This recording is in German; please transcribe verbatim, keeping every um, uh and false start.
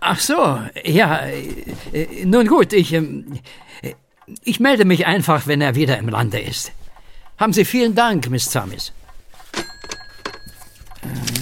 Ach so, ja, äh, nun gut, ich, äh, ich melde mich einfach, wenn er wieder im Lande ist. Haben Sie vielen Dank, Miss Zamis. Ähm,